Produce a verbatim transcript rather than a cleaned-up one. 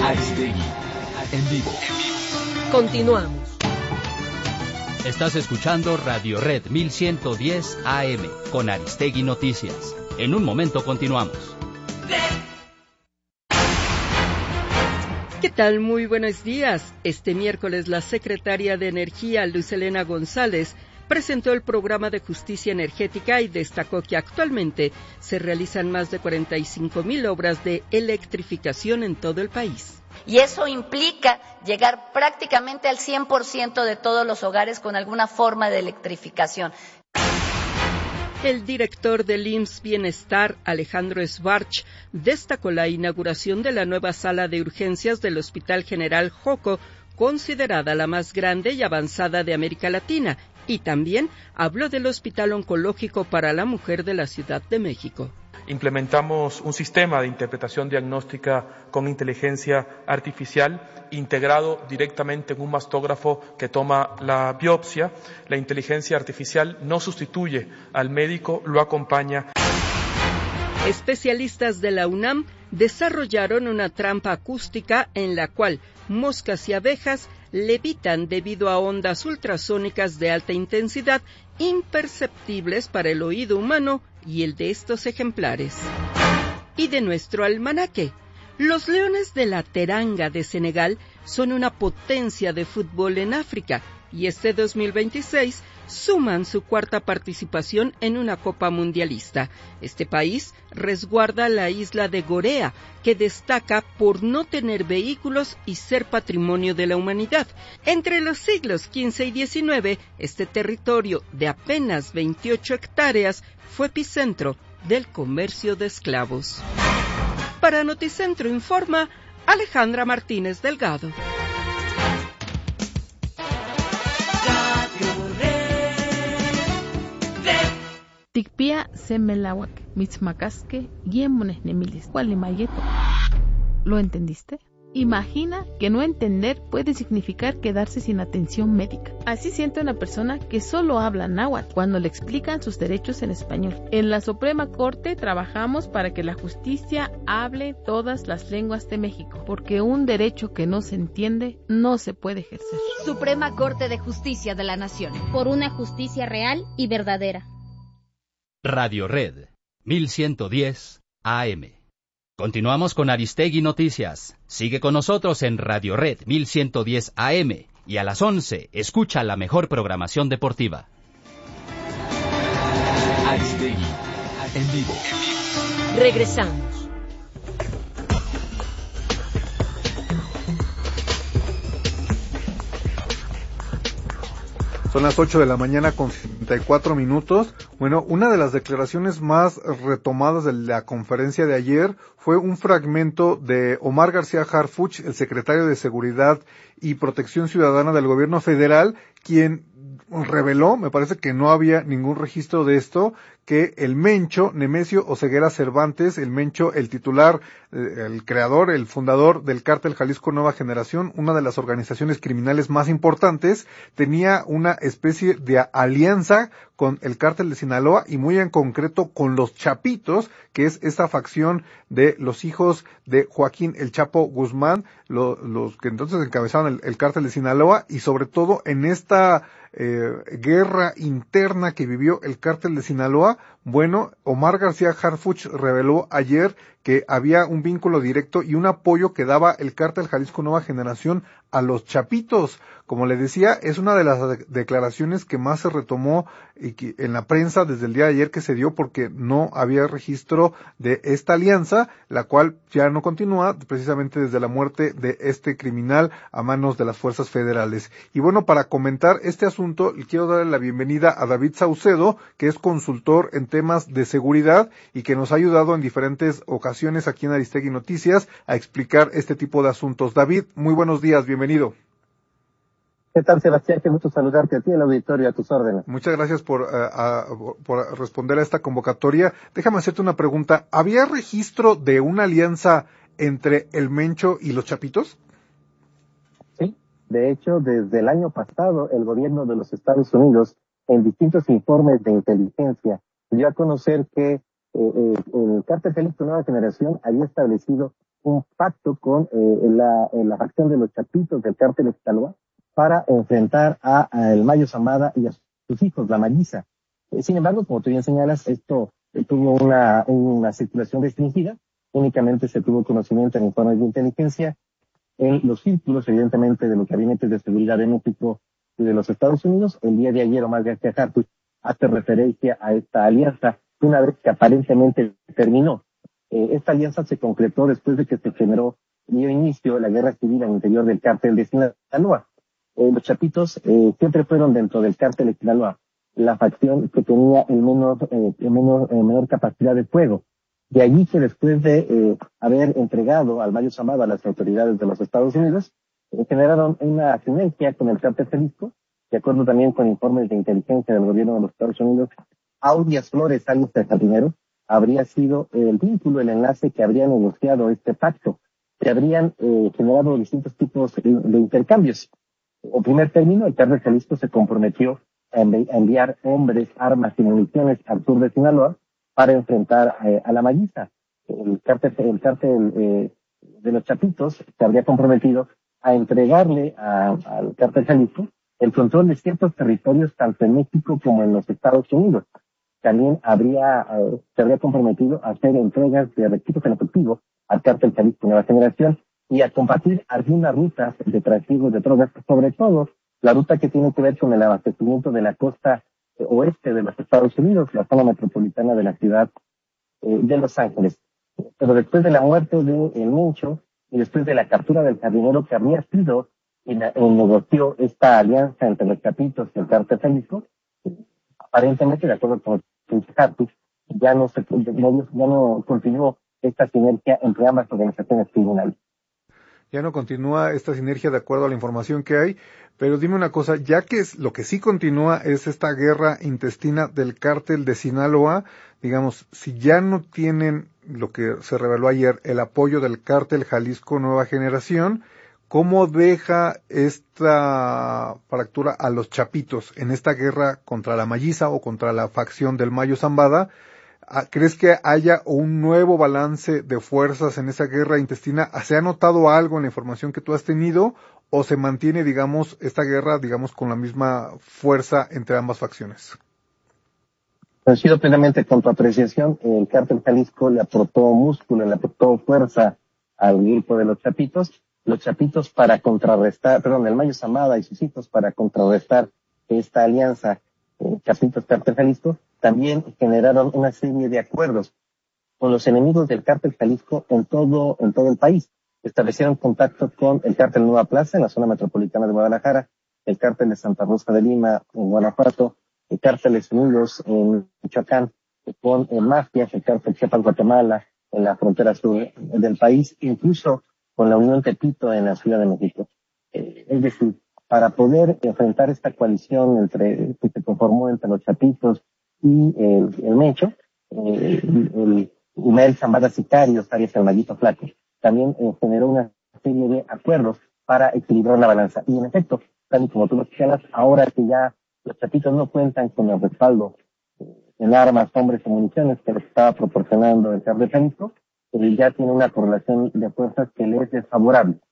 Aristegui, en vivo. Continuamos. Estás escuchando Radio Red mil ciento diez A M con Aristegui Noticias. En un momento continuamos. ¿Qué tal? Muy buenos días. Este miércoles la secretaria de Energía, Luz Helena González, presentó el programa de justicia energética y destacó que actualmente se realizan más de cuarenta y cinco mil obras de electrificación en todo el país. Y eso implica llegar prácticamente al cien por ciento de todos los hogares con alguna forma de electrificación. El director del I M S S Bienestar, Alejandro Sbarch, destacó la inauguración de la nueva sala de urgencias del Hospital General Joco, considerada la más grande y avanzada de América Latina, y también habló del Hospital Oncológico para la Mujer de la Ciudad de México. Implementamos un sistema de interpretación diagnóstica con inteligencia artificial integrado directamente en un mastógrafo que toma la biopsia. La inteligencia artificial no sustituye al médico, lo acompaña. Especialistas de la UNAM desarrollaron una trampa acústica en la cual moscas y abejas levitan debido a ondas ultrasónicas de alta intensidad imperceptibles para el oído humano y el de estos ejemplares. Y de nuestro almanaque, los Leones de la Teranga de Senegal son una potencia de fútbol en África y este dos mil veintiséis suman su cuarta participación en una Copa Mundialista. Este país resguarda la isla de Gorea, que destaca por no tener vehículos y ser patrimonio de la humanidad. Entre los siglos quince y diecinueve, este territorio de apenas veintiocho hectáreas fue epicentro del comercio de esclavos. Para Noticentro Informa, Alejandra Martínez Delgado. Tikpia semelawak, mitzmacasque, yemones nemilis, gualimayeto. ¿Lo entendiste? Imagina que no entender puede significar quedarse sin atención médica. Así siente una persona que solo habla náhuatl cuando le explican sus derechos en español. En la Suprema Corte trabajamos para que la justicia hable todas las lenguas de México, porque un derecho que no se entiende no se puede ejercer. Suprema Corte de Justicia de la Nación. Por una justicia real y verdadera. Radio Red mil ciento diez A M. Continuamos con Aristegui Noticias. Sigue con nosotros en Radio Red mil ciento diez A M y a las once escucha la mejor programación deportiva. Aristegui, en vivo. Regresamos. Son las ocho de la mañana con setenta y cuatro minutos. Bueno, una de las declaraciones más retomadas de la conferencia de ayer fue un fragmento de Omar García Harfuch, el secretario de Seguridad y Protección Ciudadana del Gobierno Federal, quien reveló, me parece que no había ningún registro de esto, que el Mencho, Nemesio Oseguera Cervantes, el Mencho, el titular, el creador, el fundador del Cártel Jalisco Nueva Generación, una de las organizaciones criminales más importantes, tenía una especie de alianza con el Cártel de Sinaloa y muy en concreto con los Chapitos, que es esta facción de los hijos de Joaquín El Chapo Guzmán, lo, los que entonces encabezaron el, el Cártel de Sinaloa, y sobre todo en esta eh, guerra interna que vivió el Cártel de Sinaloa. Bueno, Omar García Harfuch reveló ayer que había un vínculo directo y un apoyo que daba el Cártel Jalisco Nueva Generación a los Chapitos. Como le decía, es una de las de- declaraciones que más se retomó y que, en la prensa desde el día de ayer que se dio, porque no había registro de esta alianza, la cual ya no continúa precisamente desde la muerte de este criminal a manos de las fuerzas federales. Y bueno, para comentar este asunto, quiero darle la bienvenida a David Saucedo, que es consultor en temas de seguridad y que nos ha ayudado en diferentes ocasiones aquí en Aristegui Noticias a explicar este tipo de asuntos. David, muy buenos días, bienvenido. ¿Qué tal, Sebastián? Qué gusto saludarte a ti, el auditorio, a tus órdenes. Muchas gracias por, uh, a, por responder a esta convocatoria. Déjame hacerte una pregunta. ¿Había registro de una alianza entre el Mencho y los Chapitos? Sí, de hecho, desde el año pasado, el gobierno de los Estados Unidos, en distintos informes de inteligencia, dio a conocer que eh, eh, el Cártel Jalisco Nueva Generación había establecido un pacto con eh, la, la facción de los Chapitos del cártel de Sinaloa para enfrentar a, a el Mayo Zambada y a sus hijos, la Malliza. Eh, sin embargo, como tú bien señalas, esto eh, tuvo una, una circulación restringida, únicamente se tuvo conocimiento en informes de inteligencia en los círculos, evidentemente, de los gabinetes de seguridad de México y de los Estados Unidos. El día de ayer, Omar García Harfuch hace referencia a esta alianza, una vez que aparentemente terminó. Eh, esta alianza se concretó después de que se generó, dio inicio la guerra civil al interior del cártel de Sinaloa. Eh, los Chapitos eh, siempre fueron dentro del cártel de Sinaloa la facción que tenía el menor, eh, el menor, eh, menor capacidad de fuego. De allí que después de eh, haber entregado al Mayo Zambada a las autoridades de los Estados Unidos, eh, generaron una sinergia con el cártel Jalisco, de acuerdo también con informes de inteligencia del gobierno de los Estados Unidos. Audias Flores, alias El Jardinero, habría sido el vínculo, el enlace que habría negociado este pacto. Se habrían eh, generado distintos tipos de, de intercambios. En primer término, el cártel Jalisco se comprometió a, envi a enviar hombres, armas y municiones al sur de Sinaloa para enfrentar eh, a la Malliza. El cártel, el cártel eh, de los Chapitos se habría comprometido a entregarle a, al cártel Jalisco el control de ciertos territorios tanto en México como en los Estados Unidos. También habría, eh, se habría comprometido a hacer entregas de recursos en efectivo al cártel Jalisco Nueva Generación y a compartir algunas rutas de trasiego de drogas, sobre todo la ruta que tiene que ver con el abastecimiento de la costa oeste de los Estados Unidos, la zona metropolitana de la ciudad eh, de Los Ángeles. Pero después de la muerte de El Mencho y después de la captura del Jardinero, que habría sido quien negoció esta alianza entre los Chapitos y el cártel Jalisco, aparentemente, de acuerdo con Harfuch, ya no se, ya no continuó esta sinergia entre ambas organizaciones criminales. Ya no continúa esta sinergia de acuerdo a la información que hay, pero dime una cosa, ya que es, lo que sí continúa es esta guerra intestina del cártel de Sinaloa, digamos, si ya no tienen lo que se reveló ayer, el apoyo del cártel Jalisco Nueva Generación, ¿cómo deja esta fractura a los Chapitos en esta guerra contra la Malliza o contra la facción del Mayo Zambada? ¿Crees que haya un nuevo balance de fuerzas en esa guerra intestina? ¿Se ha notado algo en la información que tú has tenido o se mantiene, digamos, esta guerra, digamos, con la misma fuerza entre ambas facciones? Coincido plenamente con tu apreciación. El cártel Jalisco le aportó músculo, le aportó fuerza al grupo de los Chapitos. Los Chapitos para contrarrestar, perdón, el Mayo Zambada y sus hijos para contrarrestar esta alianza eh, Chapitos-Cártel Jalisco, también generaron una serie de acuerdos con los enemigos del cártel Jalisco en todo, en todo el país. Establecieron contacto con el cártel Nueva Plaza en la zona metropolitana de Guadalajara, el cártel de Santa Rosa de Lima en Guanajuato, el cárteles unidos en Michoacán, con el mafias, el cártel Chiapas Guatemala en la frontera sur del país, incluso con la Unión Tepito en la Ciudad de México. Eh, es decir, para poder enfrentar esta coalición entre que se conformó entre los Chapitos y el, el Mencho, eh, el Humel Zambada Sicarios, alias el Mallito Flaco, también eh, generó una serie de acuerdos para equilibrar la balanza. Y en efecto, tal y como tú lo señalas, ahora que ya los Chapitos no cuentan con el respaldo eh, en armas, hombres y municiones que les estaba proporcionando el cártel Jalisco, eh, ya tiene una correlación de fuerzas que le es desfavorable.